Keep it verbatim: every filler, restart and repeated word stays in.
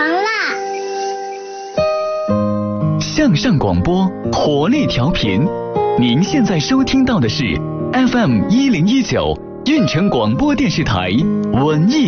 啦！ 向上广播，活力调频。您现在收听到的是 F M 一零一九运城广播电视台文艺